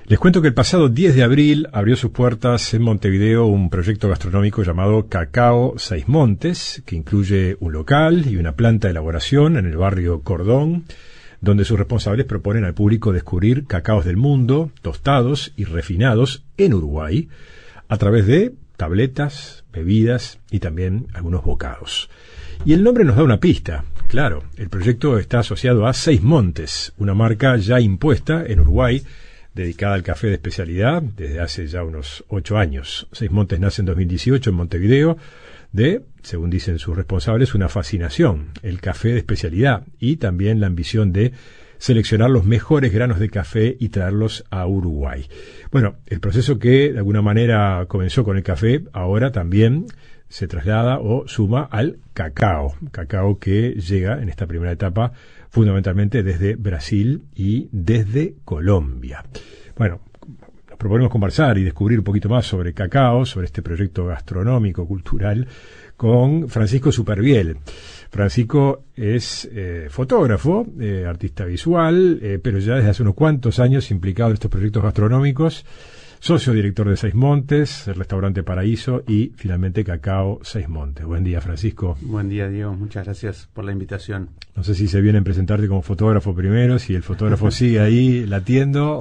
Les cuento que el pasado 10 de abril abrió sus puertas en Montevideo un proyecto gastronómico llamado Cacao Seis Montes, que incluye un local y una planta de elaboración en el barrio Cordón, donde sus responsables proponen al público descubrir cacaos del mundo, tostados y refinados en Uruguay, a través de tabletas, bebidas y también algunos bocados. Y el nombre nos da una pista. Claro, el proyecto está asociado a Seis Montes, una marca ya impuesta en Uruguay, dedicada al café de especialidad desde hace ya unos 8 años. Seis Montes nace en 2018 en Montevideo de, según dicen sus responsables, una fascinación, el café de especialidad y también la ambición de seleccionar los mejores granos de café y traerlos a Uruguay. Bueno, el proceso que de alguna manera comenzó con el café, ahora también se traslada o suma al cacao que llega en esta primera etapa fundamentalmente desde Brasil y desde Colombia. Bueno, nos proponemos conversar y descubrir un poquito más sobre cacao, sobre este proyecto gastronómico, cultural, con Francisco Supervielle. Francisco es fotógrafo, artista visual, pero ya desde hace unos cuantos años implicado en estos proyectos gastronómicos, socio director de Seis Montes, el restaurante Paraíso y finalmente Cacao Seis Montes. Buen día, Francisco. Buen día, Diego. Muchas gracias por la invitación. No sé si se viene a presentarte como fotógrafo primero, si el fotógrafo sigue ahí latiendo.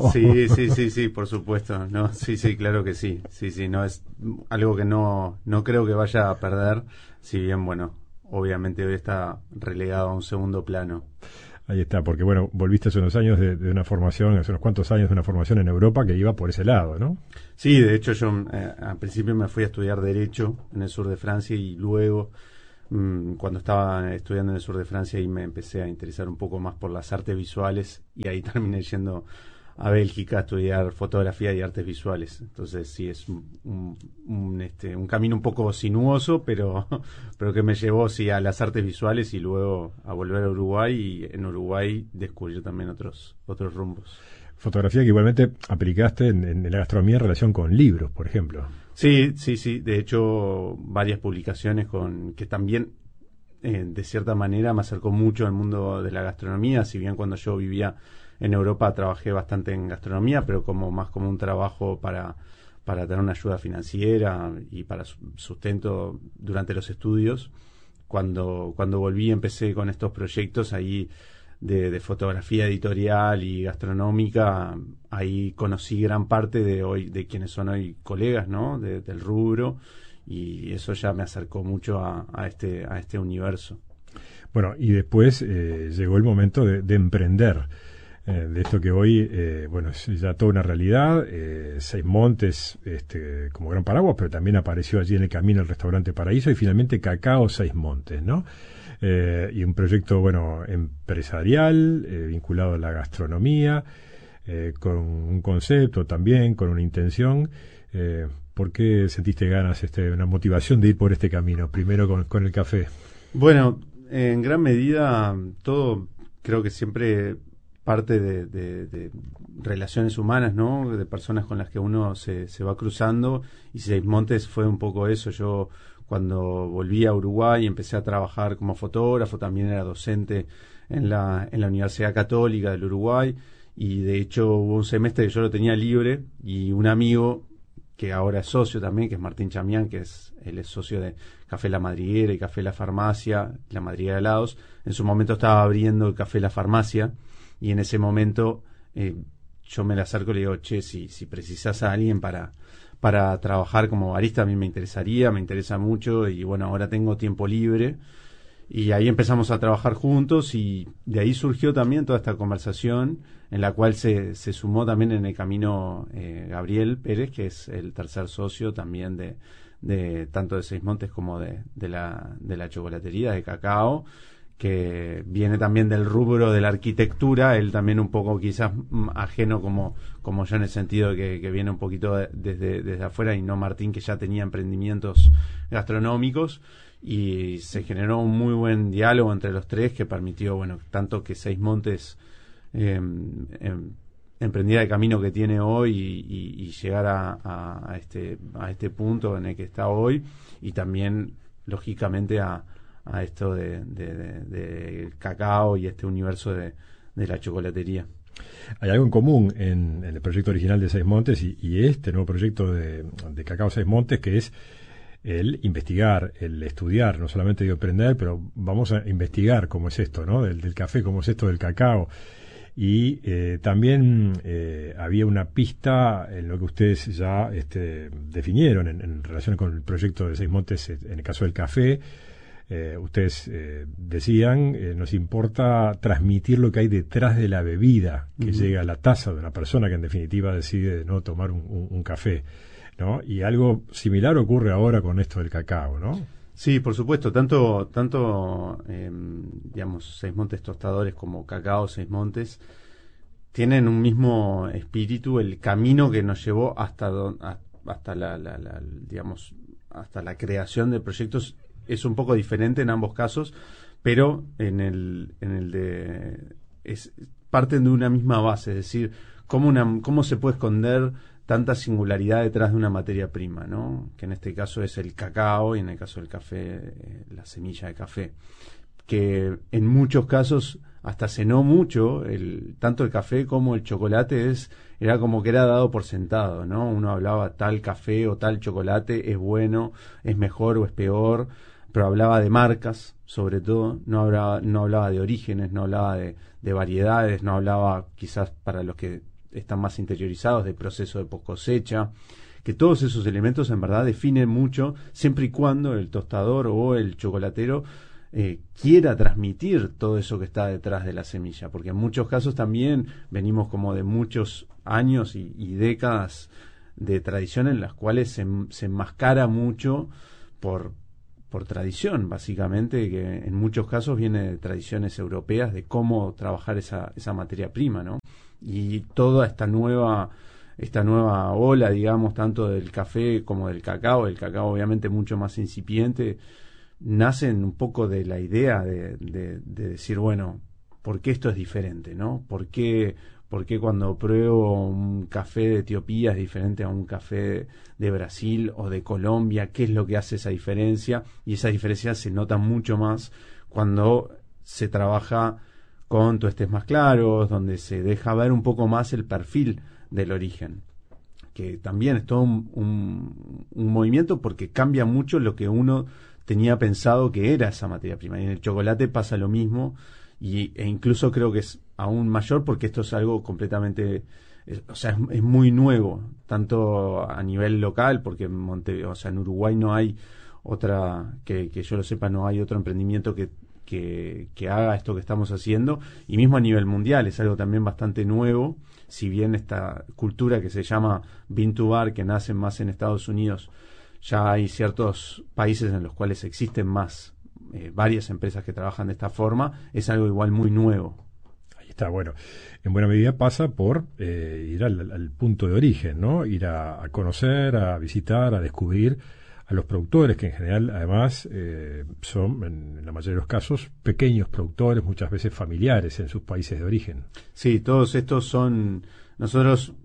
Sí, por supuesto. No, sí, claro que sí. Sí, no es algo que no creo que vaya a perder, si bien, bueno, obviamente hoy está relegado a un segundo plano. Ahí está, porque bueno, volviste hace unos años de una formación, hace unos cuantos años de una formación en Europa que iba por ese lado, ¿no? Sí, de hecho yo al principio me fui a estudiar Derecho en el sur de Francia y luego cuando estaba estudiando en el sur de Francia ahí me empecé a interesar un poco más por las artes visuales y ahí terminé yendo a Bélgica a estudiar fotografía y artes visuales. Entonces sí, es un camino un poco sinuoso, pero que me llevó sí a las artes visuales y luego a volver a Uruguay y en Uruguay descubrir también otros rumbos. Fotografía que igualmente aplicaste en la gastronomía en relación con libros, por ejemplo. Sí. De hecho, varias publicaciones que también de cierta manera me acercó mucho al mundo de la gastronomía, si bien cuando yo vivía en Europa trabajé bastante en gastronomía, pero más como un trabajo para tener una ayuda financiera y para sustento durante los estudios. Cuando volví empecé con estos proyectos ahí de fotografía editorial y gastronómica. Ahí conocí gran parte de quienes son hoy colegas, ¿no? Del rubro, y eso ya me acercó mucho a este universo. Bueno, y después llegó el momento de emprender. De esto que hoy, es ya toda una realidad. Seis Montes como gran paraguas, pero también apareció allí en el camino el restaurante Paraíso y finalmente Cacao Seis Montes, ¿no? Y un proyecto, empresarial, vinculado a la gastronomía, con un concepto también, con una intención. ¿Por qué sentiste ganas, una motivación de ir por este camino? Primero con el café. Bueno, en gran medida todo creo que siempre parte de relaciones humanas, ¿no? De personas con las que uno se va cruzando, y Seis Montes fue un poco eso. Yo cuando volví a Uruguay empecé a trabajar como fotógrafo, también era docente en la Universidad Católica del Uruguay, y de hecho hubo un semestre que yo lo tenía libre y un amigo que ahora es socio también, que es Martín Chamián, él es socio de Café La Madriguera y Café La Farmacia, La Madriguera de Helados. En su momento estaba abriendo el Café La Farmacia, y en ese momento yo me le acerco y le digo, che, si precisás a alguien para trabajar como barista, a mí me interesa mucho, y bueno, ahora tengo tiempo libre. Y ahí empezamos a trabajar juntos, y de ahí surgió también toda esta conversación, en la cual se sumó también en el camino Gabriel Pérez, que es el tercer socio también de tanto de Seis Montes como de la chocolatería de Cacao, que viene también del rubro de la arquitectura, él también un poco quizás ajeno como yo, en el sentido de que viene un poquito desde afuera, y no Martín, que ya tenía emprendimientos gastronómicos, y se generó un muy buen diálogo entre los tres que permitió, tanto que Seis Montes emprendiera el camino que tiene hoy y llegar a este punto en el que está hoy, y también lógicamente a esto de cacao y este universo de la chocolatería. Hay algo en común en el proyecto original de Seis Montes y este nuevo proyecto de Cacao Seis Montes, que es el investigar, el estudiar, no solamente digo aprender, pero vamos a investigar cómo es esto, ¿no? Del café, cómo es esto del cacao. Y también había una pista en lo que ustedes ya definieron en relación con el proyecto de Seis Montes en el caso del café. Ustedes decían, nos importa transmitir lo que hay detrás de la bebida que llega a la taza de una persona que en definitiva decide no tomar un café, ¿no? Y algo similar ocurre ahora con esto del cacao, ¿no? Sí, por supuesto, tanto digamos, Seis Montes Tostadores como Cacao Seis Montes tienen un mismo espíritu. El camino que nos llevó hasta digamos, hasta la creación de proyectos es un poco diferente en ambos casos, pero parten de una misma base, es decir, cómo se puede esconder tanta singularidad detrás de una materia prima, ¿no? Que en este caso es el cacao y en el caso del café, la semilla de café, que en muchos casos hasta hace no mucho, tanto el café como el chocolate era como que era dado por sentado, ¿no? Uno hablaba tal café o tal chocolate es bueno, es mejor o es peor, pero hablaba de marcas, sobre todo, no hablaba de orígenes, no hablaba de variedades, no hablaba, quizás para los que están más interiorizados, de proceso de post cosecha, que todos esos elementos en verdad definen mucho, siempre y cuando el tostador o el chocolatero quiera transmitir todo eso que está detrás de la semilla, porque en muchos casos también venimos como de muchos años y décadas de tradición en las cuales se enmascara mucho por tradición, básicamente, que en muchos casos viene de tradiciones europeas de cómo trabajar esa materia prima, ¿no? Y toda esta nueva ola, digamos, tanto del café como del cacao, el cacao obviamente mucho más incipiente, nacen un poco de la idea de decir, bueno, ¿por qué esto es diferente, no? ¿Por qué cuando pruebo un café de Etiopía es diferente a un café de Brasil o de Colombia? ¿Qué es lo que hace esa diferencia? Y esa diferencia se nota mucho más cuando se trabaja con tuestes más claros, donde se deja ver un poco más el perfil del origen, que también es todo un movimiento porque cambia mucho lo que uno tenía pensado que era esa materia prima. Y en el chocolate pasa lo mismo, e incluso creo que es aún mayor porque esto es algo completamente, es muy nuevo, tanto a nivel local, porque en Uruguay no hay otra, que yo lo sepa, no hay otro emprendimiento que haga esto que estamos haciendo, y mismo a nivel mundial es algo también bastante nuevo, si bien esta cultura que se llama Bean to Bar, que nace más en Estados Unidos, ya hay ciertos países en los cuales existen más varias empresas que trabajan de esta forma, es algo igual muy nuevo. Ahí está, bueno, en buena medida pasa por ir al punto de origen, ¿no? Ir a conocer, a visitar, a descubrir a los productores, que en general además son, en la mayoría de los casos, pequeños productores, muchas veces familiares en sus países de origen. Sí, todos estos son, nosotros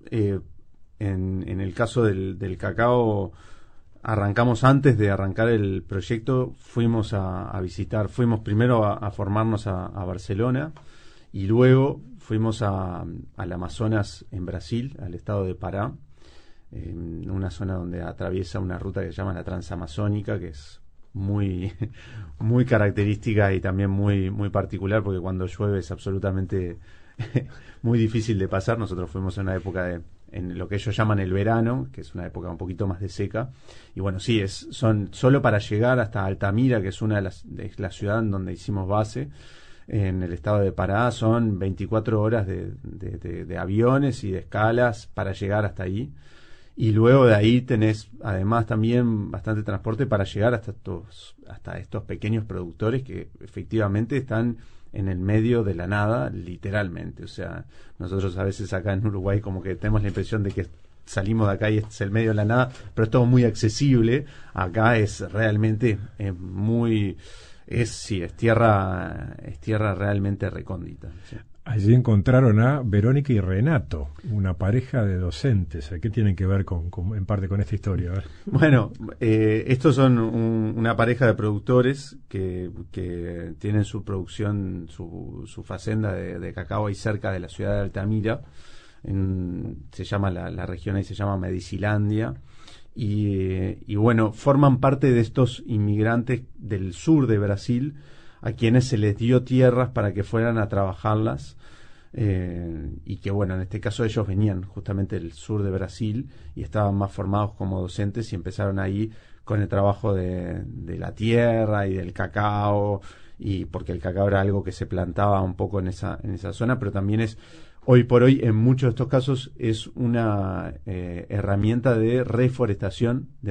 en el caso del cacao, arrancamos antes de arrancar el proyecto, fuimos fuimos primero a formarnos a Barcelona y luego fuimos al Amazonas en Brasil, al estado de Pará, en una zona donde atraviesa una ruta que se llama la Transamazónica, que es muy muy característica y también muy muy particular, porque cuando llueve es absolutamente muy difícil de pasar. Nosotros fuimos en una época en lo que ellos llaman el verano, que es una época un poquito más de seca, y bueno, sí, son solo para llegar hasta Altamira, que es es la ciudad en donde hicimos base en el estado de Pará, son 24 horas de aviones y de escalas para llegar hasta ahí. Y luego de ahí tenés además también bastante transporte para llegar hasta estos pequeños productores que efectivamente están en el medio de la nada, literalmente. O sea, nosotros a veces acá en Uruguay como que tenemos la impresión de que salimos de acá y este es el medio de la nada, pero es todo muy accesible. Acá es realmente es tierra realmente recóndita. ¿Sí? Allí encontraron a Verónica y Renato, una pareja de docentes. ¿Qué tienen que ver en parte con esta historia? A ver. Bueno, estos son una pareja de productores que tienen su producción, su facenda de cacao ahí cerca de la ciudad de Altamira. Se llama la región ahí se llama Medicilandia. Y bueno, forman parte de estos inmigrantes del sur de Brasil a quienes se les dio tierras para que fueran a trabajarlas, y que bueno, en este caso ellos venían justamente del sur de Brasil y estaban más formados como docentes y empezaron ahí con el trabajo de la tierra y del cacao, y porque el cacao era algo que se plantaba un poco en esa zona, pero también es hoy por hoy en muchos de estos casos es una herramienta de reforestación de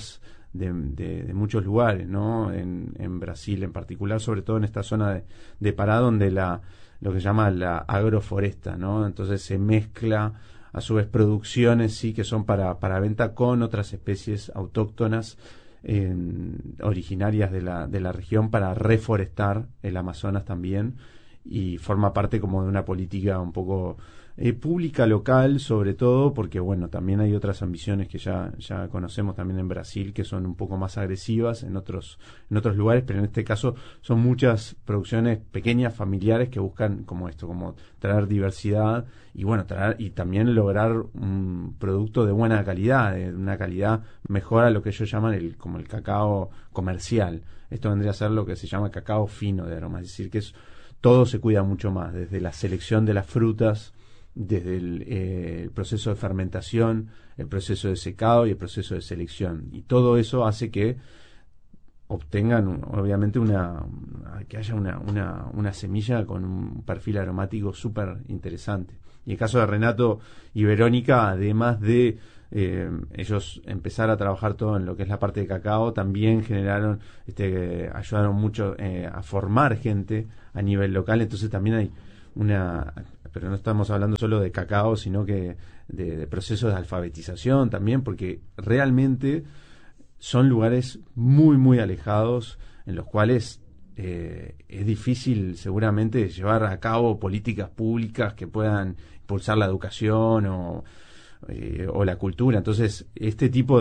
muchos lugares, ¿no? En Brasil en particular, sobre todo en esta zona de Pará, donde lo que se llama la agroforesta, ¿no? Entonces se mezcla a su vez producciones, sí, que son para venta con otras especies autóctonas originarias de la región para reforestar el Amazonas también, y forma parte como de una política un poco pública local, sobre todo porque bueno, también hay otras ambiciones que ya conocemos también en Brasil, que son un poco más agresivas en otros lugares, pero en este caso son muchas producciones pequeñas, familiares, que buscan como esto, como traer diversidad y bueno, traer y también lograr un producto de buena calidad, de una calidad mejor a lo que ellos llaman como el cacao comercial. Esto vendría a ser lo que se llama cacao fino de aroma, es decir, que todo se cuida mucho más, desde la selección de las frutas, desde el proceso de fermentación, el proceso de secado y el proceso de selección. Y todo eso hace que obtengan, obviamente, que haya una semilla con un perfil aromático súper interesante. Y en el caso de Renato y Verónica, además de ellos empezar a trabajar todo en lo que es la parte de cacao, también ayudaron mucho a formar gente a nivel local. Entonces también hay pero no estamos hablando solo de cacao, sino que de procesos de alfabetización también, porque realmente son lugares muy, muy alejados en los cuales es difícil seguramente llevar a cabo políticas públicas que puedan impulsar la educación o la cultura. Entonces, este tipo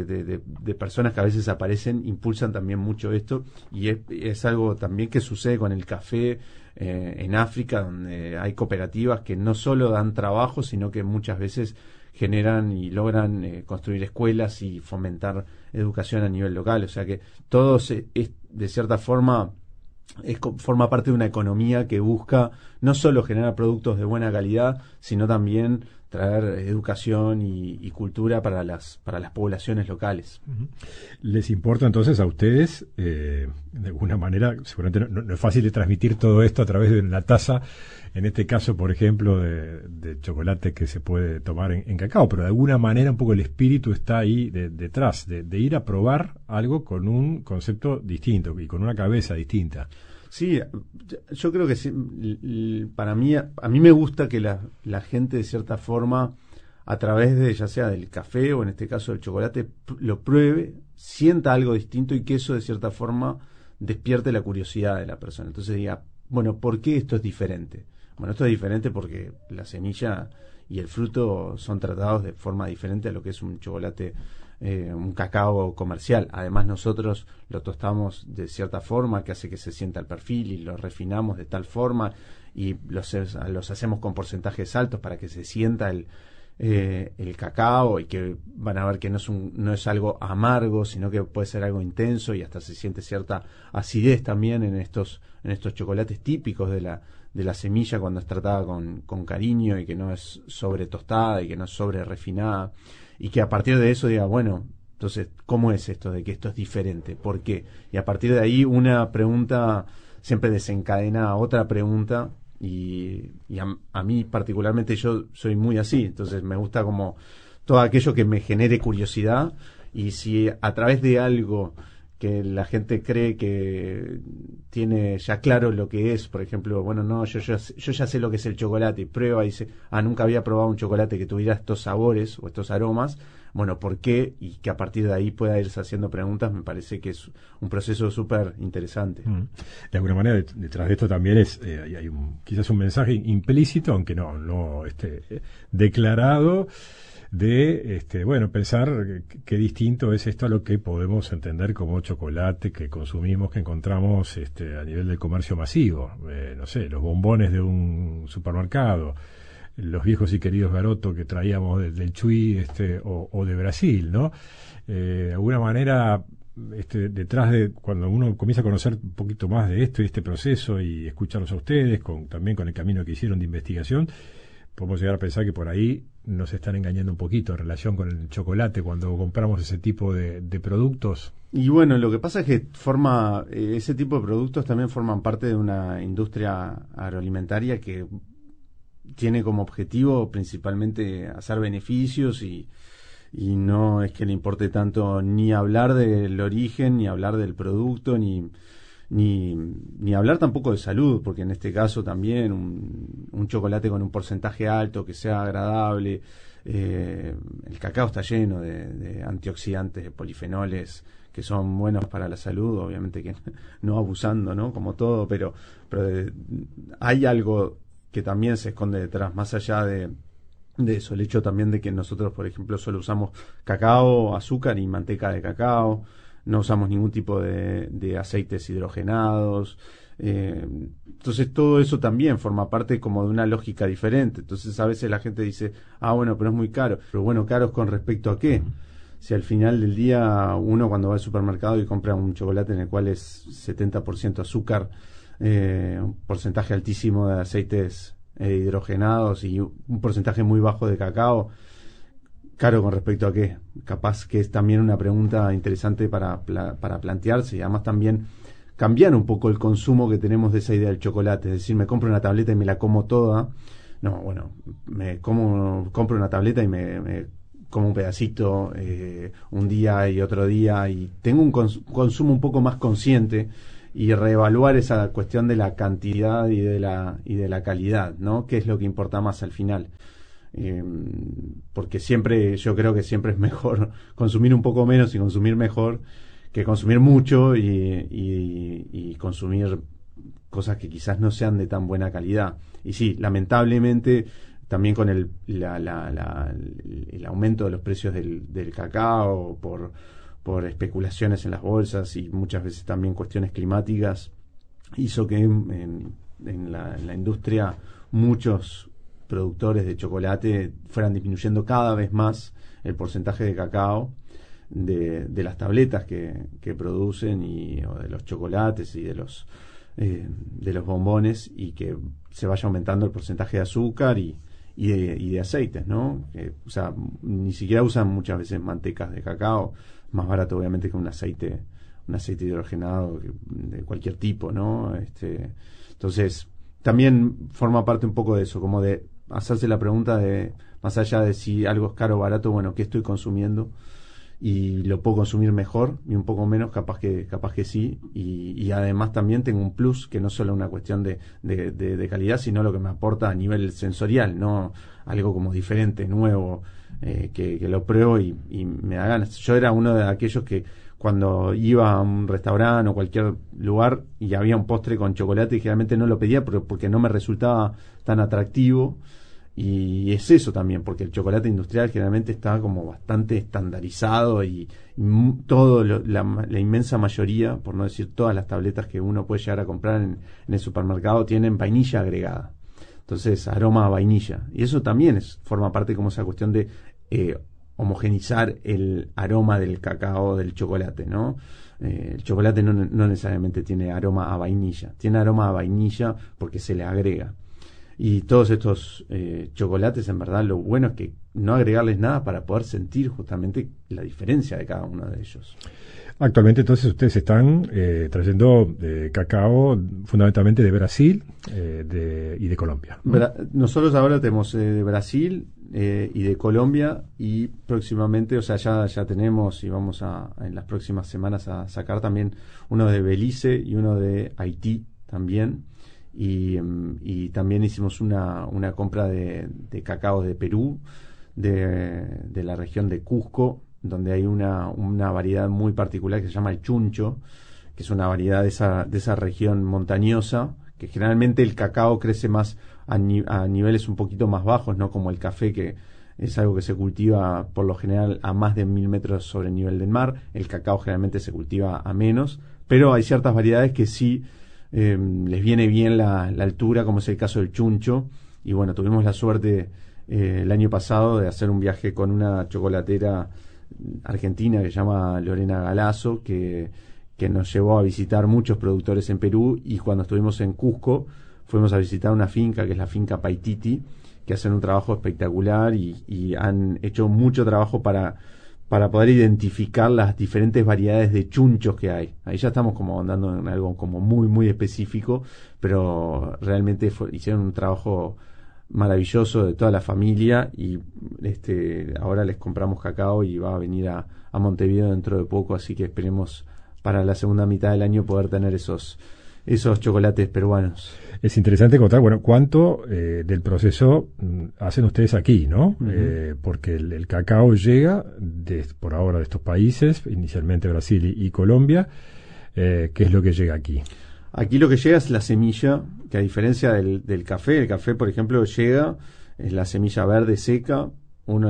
de personas que a veces aparecen impulsan también mucho esto, y es algo también que sucede con el café en África, donde hay cooperativas que no solo dan trabajo, sino que muchas veces generan y logran construir escuelas y fomentar educación a nivel local. O sea que todo es de cierta forma forma parte de una economía que busca no solo generar productos de buena calidad, sino también traer educación y cultura para las poblaciones locales. ¿Les importa entonces a ustedes, de alguna manera, seguramente no es fácil de transmitir todo esto a través de una taza, en este caso, por ejemplo, de chocolate que se puede tomar en cacao, pero de alguna manera un poco el espíritu está ahí detrás, de ir a probar algo con un concepto distinto y con una cabeza distinta? Sí, yo creo que sí, para mí, a mí me gusta que la gente de cierta forma, a través de ya sea del café o en este caso del chocolate, lo pruebe, sienta algo distinto y que eso de cierta forma despierte la curiosidad de la persona. Entonces diga, bueno, ¿por qué esto es diferente? Bueno, esto es diferente porque la semilla y el fruto son tratados de forma diferente a lo que es un chocolate, un cacao comercial. Además nosotros lo tostamos de cierta forma que hace que se sienta el perfil, y lo refinamos de tal forma y los hacemos con porcentajes altos para que se sienta el cacao, y que van a ver que no es algo amargo, sino que puede ser algo intenso, y hasta se siente cierta acidez también en estos chocolates típicos de la semilla, cuando es tratada con cariño y que no es sobre tostada y que no es sobre refinada, y que a partir de eso diga, bueno, entonces, ¿cómo es esto de que esto es diferente? ¿Por qué? Y a partir de ahí una pregunta siempre desencadena a otra pregunta, y a mí particularmente yo soy muy así, entonces me gusta como todo aquello que me genere curiosidad, y si a través de algo que la gente cree que tiene ya claro lo que es. Por ejemplo, bueno, no, yo ya sé lo que es el chocolate, y prueba y dice, nunca había probado un chocolate que tuviera estos sabores o estos aromas. Bueno, ¿por qué? Y que a partir de ahí pueda irse haciendo preguntas, me parece que es un proceso súper interesante. De alguna manera, detrás de esto también hay quizás un mensaje implícito, aunque no declarado, de pensar qué distinto es esto a lo que podemos entender como chocolate que consumimos, que encontramos a nivel del comercio masivo. No sé, los bombones de un supermercado, los viejos y queridos Garoto que traíamos del Chuy o de Brasil, ¿no? De alguna manera, detrás de cuando uno comienza a conocer un poquito más de esto y este proceso y escucharlos a ustedes, también con el camino que hicieron de investigación, podemos llegar a pensar que por ahí nos están engañando un poquito en relación con el chocolate cuando compramos ese tipo de productos. Y bueno, lo que pasa es que ese tipo de productos también forman parte de una industria agroalimentaria que tiene como objetivo principalmente hacer beneficios y no es que le importe tanto ni hablar del origen, ni hablar del producto, ni hablar tampoco de salud, porque en este caso también un chocolate con un porcentaje alto, que sea agradable, el cacao está lleno de antioxidantes, de polifenoles que son buenos para la salud, obviamente que no abusando, ¿no? Como todo, pero hay algo que también se esconde detrás, más allá de eso, el hecho también de que nosotros, por ejemplo, solo usamos cacao, azúcar y manteca de cacao, no usamos ningún tipo de aceites hidrogenados, entonces todo eso también forma parte como de una lógica diferente. Entonces a veces la gente dice, bueno, pero es muy caro. Pero bueno, ¿caros con respecto a qué? Si al final del día uno cuando va al supermercado y compra un chocolate en el cual es 70% azúcar, un porcentaje altísimo de aceites hidrogenados y un porcentaje muy bajo de cacao, ¿caro con respecto a qué? Capaz que es también una pregunta interesante para plantearse, y además también cambiar un poco el consumo que tenemos de esa idea del chocolate, es decir, me compro una tableta y me la como toda. No, bueno, compro una tableta y me como un pedacito un día y otro día, y tengo un consumo un poco más consciente, y reevaluar esa cuestión de la cantidad y de la calidad, ¿no? ¿Qué es lo que importa más al final? Porque yo creo que siempre es mejor consumir un poco menos y consumir mejor que consumir mucho y consumir cosas que quizás no sean de tan buena calidad. Y sí, lamentablemente también con el aumento de los precios del cacao por especulaciones en las bolsas y muchas veces también cuestiones climáticas, hizo que en la industria muchos productores de chocolate fueran disminuyendo cada vez más el porcentaje de cacao de las tabletas que producen o de los chocolates y de los bombones, y que se vaya aumentando el porcentaje de azúcar y de aceites, ¿no? O sea, ni siquiera usan muchas veces mantecas de cacao, más barato obviamente que un aceite hidrogenado de cualquier tipo, ¿no? Entonces también forma parte un poco de eso, como de hacerse la pregunta de, más allá de si algo es caro o barato, bueno, ¿qué estoy consumiendo? Y lo puedo consumir mejor y un poco menos, capaz que sí, y además también tengo un plus que no solo una cuestión de calidad, sino lo que me aporta a nivel sensorial, no algo como diferente, nuevo, que lo pruebo y me da ganas. Yo era uno de aquellos que cuando iba a un restaurante o cualquier lugar y había un postre con chocolate, generalmente no lo pedía porque no me resultaba tan atractivo. Y es eso también, porque el chocolate industrial generalmente está como bastante estandarizado y la inmensa mayoría, por no decir todas las tabletas que uno puede llegar a comprar en el supermercado, tienen vainilla agregada. Entonces, aroma a vainilla. Y eso también forma parte como esa cuestión de homogenizar el aroma del cacao, del chocolate, ¿no? El chocolate no necesariamente tiene aroma a vainilla, tiene aroma a vainilla porque se le agrega. Y todos estos chocolates, en verdad, lo bueno es que no agregarles nada para poder sentir justamente la diferencia de cada uno de ellos. Actualmente entonces ustedes están trayendo cacao fundamentalmente de Brasil y de Colombia, ¿no? Nosotros ahora tenemos de Brasil y de Colombia, y próximamente, o sea, ya tenemos y vamos en las próximas semanas a sacar también uno de Belice y uno de Haití también. Y también hicimos una compra de cacao de Perú, de la región de Cusco, donde hay una variedad muy particular que se llama el chuncho, que es una variedad de esa región montañosa, que generalmente el cacao crece más a niveles un poquito más bajos, no como el café, que es algo que se cultiva por lo general a más de 1000 metros sobre el nivel del mar. El cacao generalmente se cultiva a menos, pero hay ciertas variedades que sí les viene bien la altura, como es el caso del chuncho. Y bueno, tuvimos la suerte el año pasado de hacer un viaje con una chocolatera argentina que se llama Lorena Galazo, que nos llevó a visitar muchos productores en Perú, y cuando estuvimos en Cusco fuimos a visitar una finca que es la finca Paititi, que hacen un trabajo espectacular y han hecho mucho trabajo para poder identificar las diferentes variedades de chunchos que hay. Ahí ya estamos como andando en algo como muy muy específico, pero realmente hicieron un trabajo maravilloso de toda la familia, y ahora les compramos cacao y va a venir a Montevideo dentro de poco, así que esperemos para la segunda mitad del año poder tener esos chocolates peruanos. Es interesante contar, bueno, cuánto del proceso hacen ustedes aquí, ¿no? Uh-huh. Porque el cacao llega por ahora de estos países, inicialmente Brasil y Colombia. ¿Qué es lo que llega aquí? Aquí lo que llega es la semilla, que a diferencia del café, el café, por ejemplo, llega, es la semilla verde seca, uno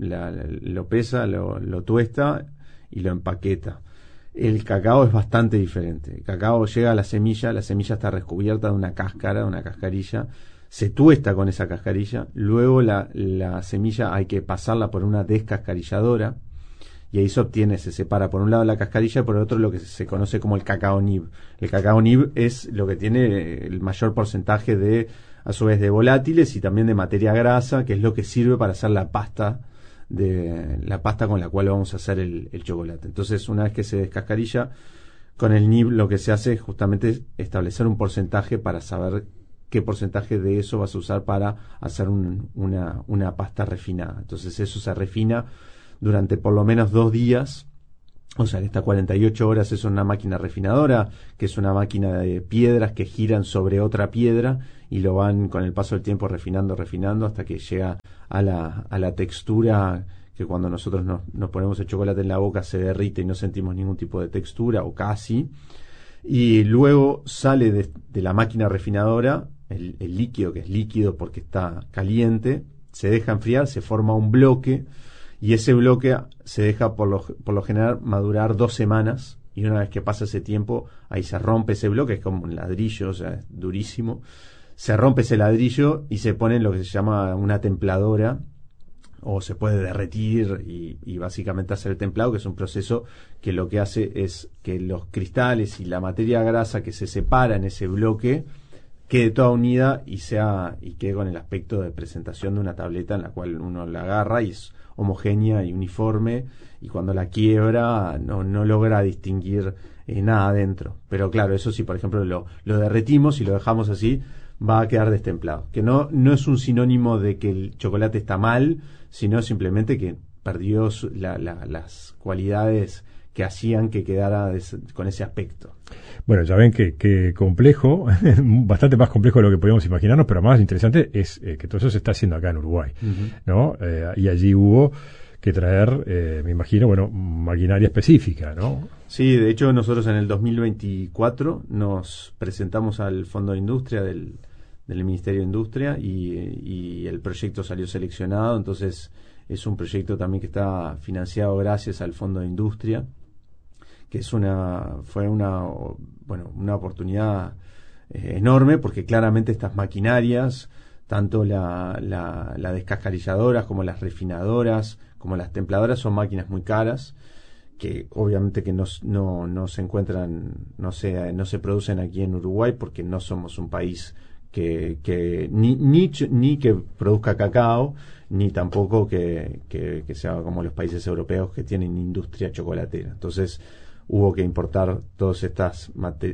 lo pesa, lo tuesta y lo empaqueta. El cacao es bastante diferente. El cacao llega a la semilla está recubierta de una cáscara, de una cascarilla, se tuesta con esa cascarilla, luego la semilla hay que pasarla por una descascarilladora, y ahí se separa por un lado la cascarilla y por el otro lo que se conoce como el cacao nib. El cacao nib es lo que tiene el mayor porcentaje a su vez de volátiles y también de materia grasa, que es lo que sirve para hacer la pasta con la cual vamos a hacer el chocolate. Entonces, una vez que se descascarilla con el nib, lo que se hace es justamente establecer un porcentaje para saber qué porcentaje de eso vas a usar para hacer una pasta refinada. Entonces eso se refina durante por lo menos 2 días, o sea, estas 48 horas es una máquina refinadora, que es una máquina de piedras que giran sobre otra piedra y lo van con el paso del tiempo refinando hasta que llega a la textura que cuando nosotros nos ponemos el chocolate en la boca se derrite y no sentimos ningún tipo de textura o casi. Y luego sale de la máquina refinadora el líquido, que es líquido porque está caliente, se deja enfriar, se forma un bloque. Y ese bloque se deja por lo general madurar 2 semanas, y una vez que pasa ese tiempo, ahí se rompe ese bloque, es como un ladrillo, o sea, es durísimo. Se rompe ese ladrillo y se pone en lo que se llama una templadora, o se puede derretir y básicamente hacer el templado, que es un proceso que lo que hace es que los cristales y la materia grasa que se separa en ese bloque quede toda unida y quede con el aspecto de presentación de una tableta en la cual uno la agarra y es homogénea y uniforme, y cuando la quiebra no logra distinguir nada adentro. Pero claro, eso sí, por ejemplo, lo derretimos y lo dejamos así, va a quedar destemplado. Que no es un sinónimo de que el chocolate está mal, sino simplemente que perdió las cualidades que hacían que quedara con ese aspecto. Bueno, ya ven que complejo, bastante más complejo de lo que podíamos imaginarnos, pero más interesante es que todo eso se está haciendo acá en Uruguay, Uh-huh. ¿no? Y allí hubo que traer, me imagino, bueno, maquinaria específica, ¿no? Sí, de hecho nosotros en el 2024 nos presentamos al Fondo de Industria del Ministerio de Industria y el proyecto salió seleccionado, entonces es un proyecto también que está financiado gracias al Fondo de Industria, que fue una oportunidad enorme, porque claramente estas maquinarias, tanto la descascarilladoras como las refinadoras, como las templadoras, son máquinas muy caras, que obviamente que no se encuentran, no se producen aquí en Uruguay, porque no somos un país ni que produzca cacao, ni tampoco que sea como los países europeos que tienen industria chocolatera. Entonces hubo que importar todas estas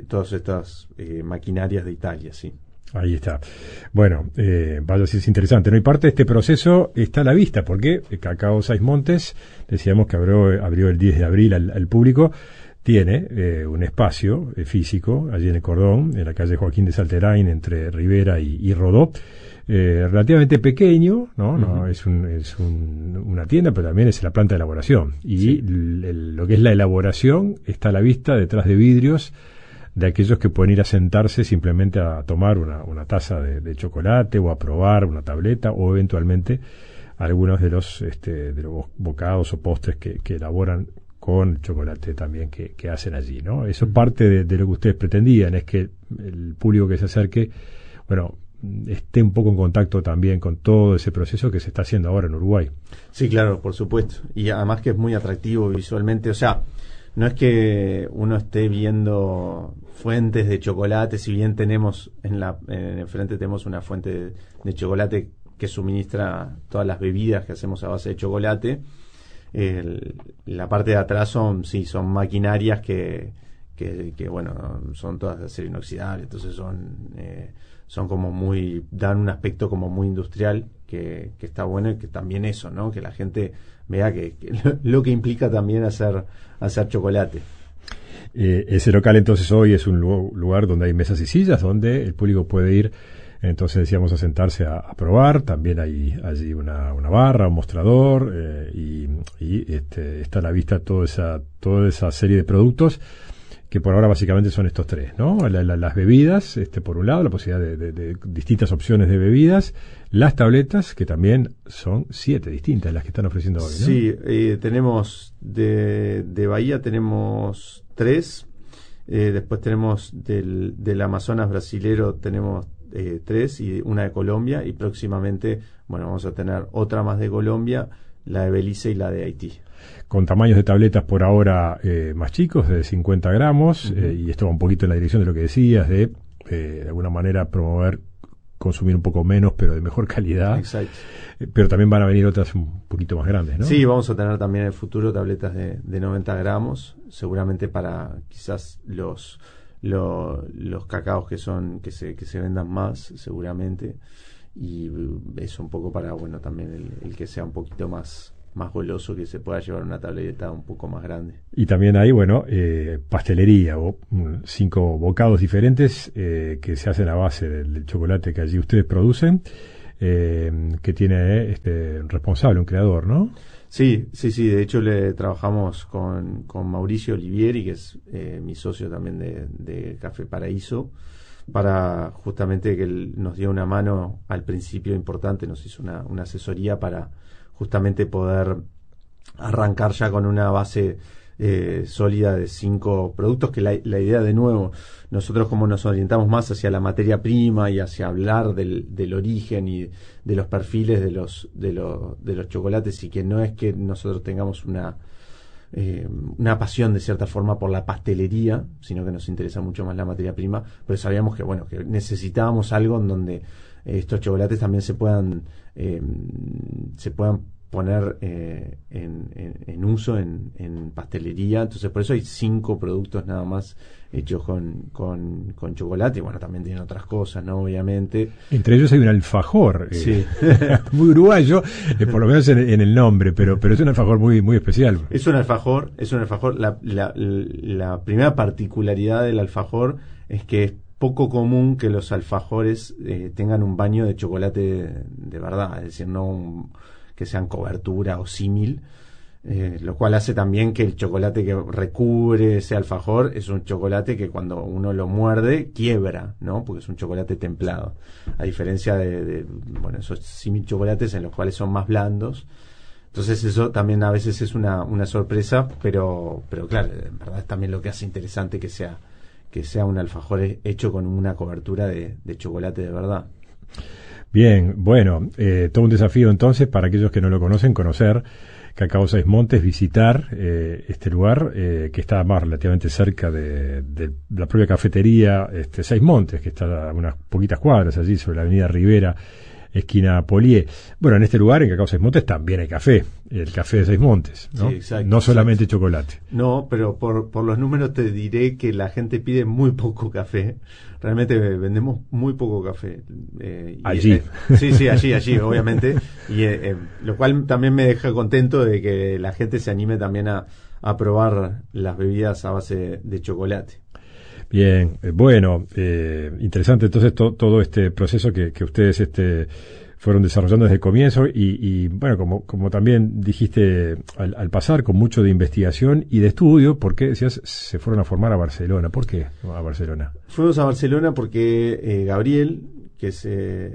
maquinarias de Italia, sí. Ahí está. Bueno, vaya si es interesante, ¿no? Y parte de este proceso está a la vista, porque Cacao Seis Montes, decíamos que abrió el 10 de abril al público, tiene un espacio físico allí en el Cordón, en la calle Joaquín de Salterain, entre Rivera y Rodó, relativamente pequeño, ¿no? Uh-huh. No es una tienda, pero también es la planta de elaboración. Y sí. Lo que es la elaboración está a la vista detrás de vidrios de aquellos que pueden ir a sentarse simplemente a tomar una taza de chocolate o a probar una tableta o eventualmente algunos de los bocados o postres que elaboran con chocolate también que hacen allí, ¿no? Eso es parte de lo que ustedes pretendían, es que el público que se acerque, bueno, esté un poco en contacto también con todo ese proceso que se está haciendo ahora en Uruguay. Sí, claro, por supuesto. Y además que es muy atractivo visualmente, o sea, no es que uno esté viendo fuentes de chocolate, si bien tenemos en el frente tenemos una fuente de chocolate que suministra todas las bebidas que hacemos a base de chocolate. La parte de atrás son maquinarias que bueno, son todas de acero inoxidable, entonces son como dan un aspecto como muy industrial que está bueno, y que también eso, ¿no? Que la gente vea que lo que implica también hacer chocolate. Ese local entonces hoy es un lugar donde hay mesas y sillas, donde el público puede ir, entonces decíamos, a sentarse a probar. También hay allí una barra, un mostrador, y está a la vista toda esa serie de productos que por ahora básicamente son estos tres, ¿no? Las bebidas, por un lado, la posibilidad de distintas opciones de bebidas, las tabletas, que también son 7 distintas las que están ofreciendo hoy, ¿no? Sí, tenemos de Bahía tenemos 3, después tenemos del Amazonas brasilero tenemos 3 y una de Colombia, y próximamente, bueno, vamos a tener otra más de Colombia, la de Belice y la de Haití. Con tamaños de tabletas por ahora más chicos, de 50 gramos, uh-huh. Y esto va un poquito en la dirección de lo que decías, de alguna manera promover consumir un poco menos, pero de mejor calidad. Exacto. Pero también van a venir otras un poquito más grandes, ¿no? Sí, vamos a tener también en el futuro tabletas de 90 gramos, seguramente para quizás los cacaos que se vendan más, seguramente, y eso un poco para, bueno, también el que sea un poquito más goloso, que se pueda llevar una tableta un poco más grande. Y también hay, bueno, pastelería, o 5 bocados diferentes que se hacen a base del chocolate que allí ustedes producen, que tiene responsable, un creador, ¿no? Sí, de hecho trabajamos con Mauricio Olivieri, que es mi socio también de Café Paraíso, para justamente que él nos dio una mano al principio importante, nos hizo una asesoría para justamente poder arrancar ya con una base sólida de 5 productos, que la idea, de nuevo, nosotros como nos orientamos más hacia la materia prima y hacia hablar del origen y de los perfiles de los chocolates, y que no es que nosotros tengamos una pasión de cierta forma por la pastelería, sino que nos interesa mucho más la materia prima, pero sabíamos que, bueno, que necesitábamos algo en donde estos chocolates también se puedan poner en uso en pastelería. Entonces por eso hay 5 productos nada más hechos con chocolate, y bueno, también tienen otras cosas, ¿no? Obviamente. Entre ellos hay un alfajor, sí. Muy uruguayo, por lo menos en el nombre, pero es un alfajor muy, muy especial. Es un alfajor. La primera particularidad del alfajor es que es poco común que los alfajores tengan un baño de chocolate de verdad, es decir, no que sean cobertura o símil, lo cual hace también que el chocolate que recubre ese alfajor es un chocolate que cuando uno lo muerde quiebra, ¿no? Porque es un chocolate templado, a diferencia de esos símil chocolates en los cuales son más blandos. Entonces eso también a veces es una sorpresa, pero claro, en verdad es también lo que hace interesante que sea un alfajor hecho con una cobertura de chocolate de verdad. Bien, bueno, todo un desafío entonces para aquellos que no lo conocen, conocer Cacao Seis Montes, visitar este lugar que está más relativamente cerca de la propia cafetería Seis Montes, que está a unas poquitas cuadras allí sobre la avenida Rivera, esquina Polié. Bueno, en este lugar, en Cacao Seis Montes, también hay café, el café de Seis Montes, ¿no? Sí, exacto, no solamente exacto. chocolate. No, pero por los números te diré que la gente pide muy poco café. Realmente vendemos muy poco café. Allí. Sí, allí, obviamente. Y lo cual también me deja contento de que la gente se anime también a probar las bebidas a base de chocolate. Bien, bueno, interesante entonces todo este proceso que ustedes fueron desarrollando desde el comienzo y bueno, como también dijiste al pasar, con mucho de investigación y de estudio, ¿por qué decías se fueron a formar a Barcelona? ¿Por qué a Barcelona? Fuimos a Barcelona porque Gabriel, que es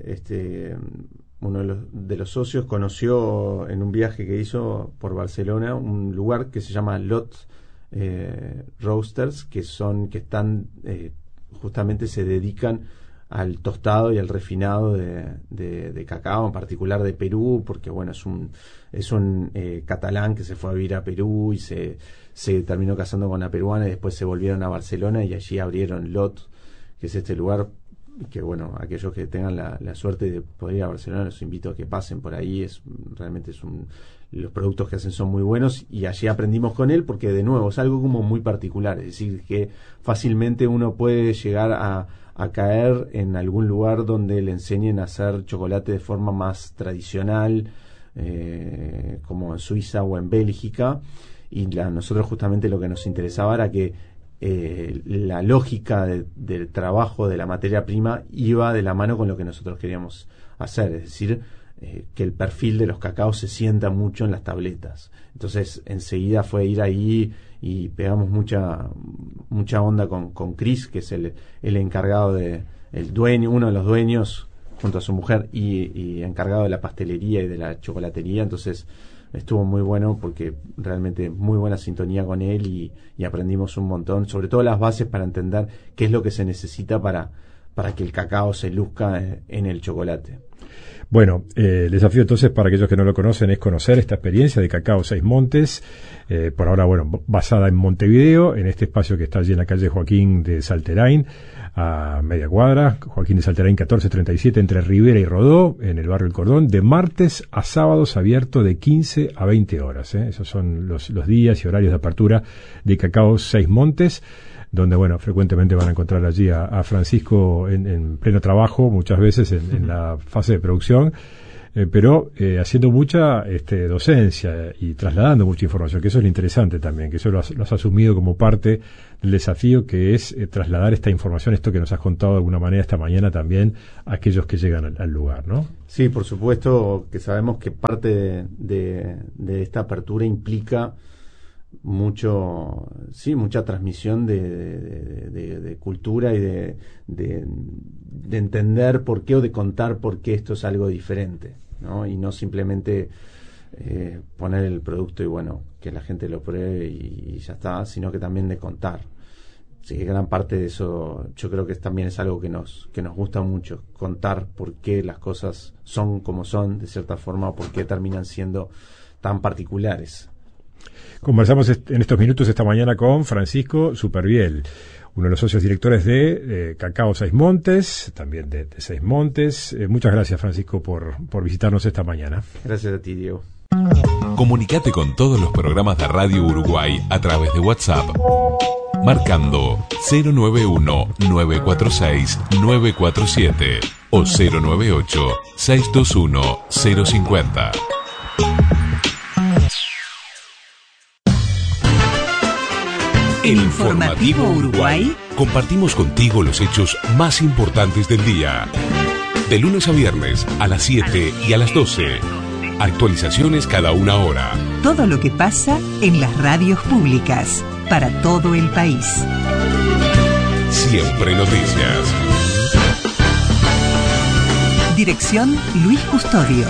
uno de los socios, conoció en un viaje que hizo por Barcelona un lugar que se llama Lot Roasters, que están justamente se dedican al tostado y al refinado de cacao, en particular de Perú, porque bueno, es un catalán que se fue a vivir a Perú y se terminó casando con una peruana y después se volvieron a Barcelona y allí abrieron Lot, que es este lugar que bueno, aquellos que tengan la suerte de poder ir a Barcelona, los invito a que pasen por ahí. Realmente los productos que hacen son muy buenos y allí aprendimos con él porque de nuevo es algo como muy particular, es decir, que fácilmente uno puede llegar a caer en algún lugar donde le enseñen a hacer chocolate de forma más tradicional, como en Suiza o en Bélgica, y nosotros justamente lo que nos interesaba era que la lógica del trabajo de la materia prima iba de la mano con lo que nosotros queríamos hacer, es decir, que el perfil de los cacaos se sienta mucho en las tabletas. Entonces enseguida fue ir ahí y pegamos mucha onda con Chris, que es el encargado el dueño, uno de los dueños junto a su mujer y encargado de la pastelería y de la chocolatería. Entonces estuvo muy bueno porque realmente muy buena sintonía con él y aprendimos un montón, sobre todo las bases para entender qué es lo que se necesita para que el cacao se luzca en el chocolate. Bueno, el desafío entonces para aquellos que no lo conocen es conocer esta experiencia de Cacao Seis Montes, por ahora, bueno, basada en Montevideo, en este espacio que está allí en la calle Joaquín de Salterain, a media cuadra, Joaquín de Salterain 1437, entre Rivera y Rodó, en el barrio El Cordón, de martes a sábados, abierto de 15 a 20 horas. Esos son los días y horarios de apertura de Cacao Seis Montes, donde, bueno, frecuentemente van a encontrar allí a Francisco en pleno trabajo, muchas veces en la fase de producción, pero haciendo mucha docencia y trasladando mucha información, que eso es lo interesante también, que eso lo has asumido como parte del desafío, que es trasladar esta información, esto que nos has contado de alguna manera esta mañana también, a aquellos que llegan al lugar, ¿no? Sí, por supuesto que sabemos que parte de esta apertura implica mucha transmisión de cultura y de entender por qué o de contar por qué esto es algo diferente, ¿no? Y no simplemente poner el producto y bueno, que la gente lo pruebe y ya está, sino que también de contar. Así que gran parte de eso yo creo que también es algo que nos gusta mucho, contar por qué las cosas son como son, de cierta forma, o por qué terminan siendo tan particulares. Conversamos en estos minutos esta mañana con Francisco Superviel, uno de los socios directores de Cacao Seis Montes, también de Seis Montes. Muchas gracias, Francisco, por visitarnos esta mañana. Gracias a ti, Diego. Comunicate con todos los programas de Radio Uruguay a través de WhatsApp, marcando 091-946-947 o 098-621-050. En Informativo Uruguay compartimos contigo los hechos más importantes del día. De lunes a viernes a las 7 y a las 12. Actualizaciones cada una hora. Todo lo que pasa en las radios públicas para todo el país. Siempre noticias. Dirección Luis Custodio.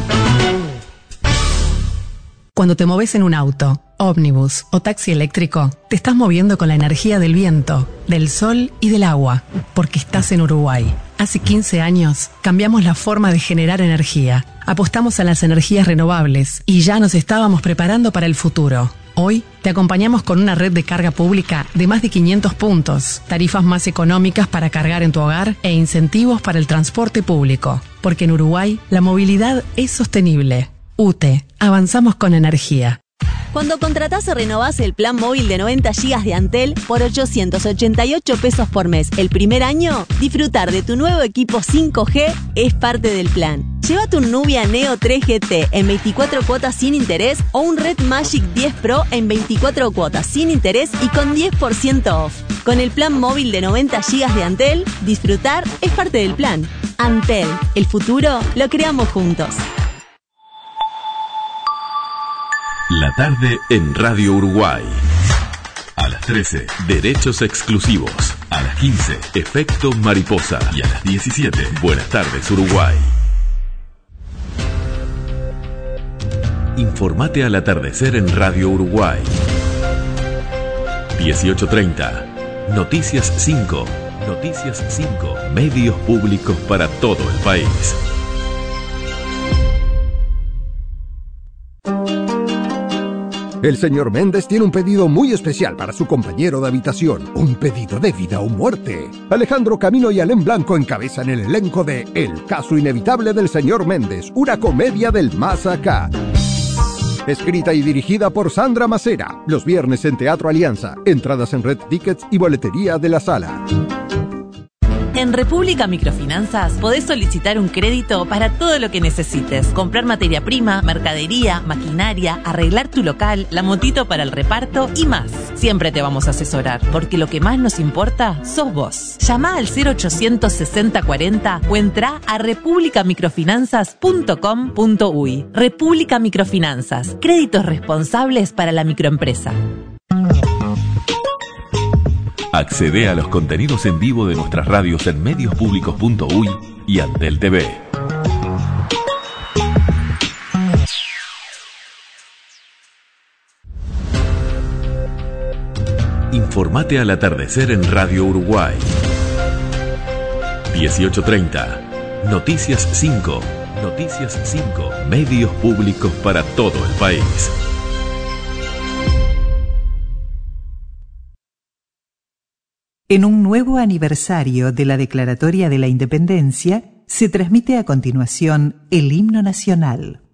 Cuando te moves en un auto, ómnibus o taxi eléctrico, te estás moviendo con la energía del viento, del sol y del agua, porque estás en Uruguay. Hace 15 años cambiamos la forma de generar energía. Apostamos a las energías renovables y ya nos estábamos preparando para el futuro. Hoy te acompañamos con una red de carga pública de más de 500 puntos, tarifas más económicas para cargar en tu hogar e incentivos para el transporte público. Porque en Uruguay la movilidad es sostenible. UTE, avanzamos con energía. Cuando contratás o renovás el plan móvil de 90 GB de Antel por 888 pesos por mes el primer año, disfrutar de tu nuevo equipo 5G es parte del plan. Llévate un Nubia Neo 3 GT en 24 cuotas sin interés o un Red Magic 10 Pro en 24 cuotas sin interés y con 10% off. Con el plan móvil de 90 GB de Antel, disfrutar es parte del plan. Antel, el futuro lo creamos juntos. La tarde en Radio Uruguay. A las 13, Derechos Exclusivos. A las 15, Efecto Mariposa. Y a las 17, Buenas tardes Uruguay. Informate al atardecer en Radio Uruguay. 18:30. Noticias 5. Noticias 5. Medios públicos para todo el país. El señor Méndez tiene un pedido muy especial para su compañero de habitación. Un pedido de vida o muerte. Alejandro Camino y Alén Blanco encabezan el elenco de El caso inevitable del señor Méndez, una comedia del más acá. Escrita y dirigida por Sandra Macera. Los viernes en Teatro Alianza. Entradas en Red Tickets y boletería de la sala. En República Microfinanzas podés solicitar un crédito para todo lo que necesites. Comprar materia prima, mercadería, maquinaria, arreglar tu local, la motito para el reparto y más. Siempre te vamos a asesorar, porque lo que más nos importa sos vos. Llama al 0800 60 40 o entra a republicamicrofinanzas.com.uy. República Microfinanzas. Créditos responsables para la microempresa. Accede a los contenidos en vivo de nuestras radios en mediospublicos.uy y Antel TV. Informate al atardecer en Radio Uruguay. 18:30. Noticias 5. Noticias 5. Medios públicos para todo el país. En un nuevo aniversario de la Declaratoria de la Independencia, se transmite a continuación el himno nacional.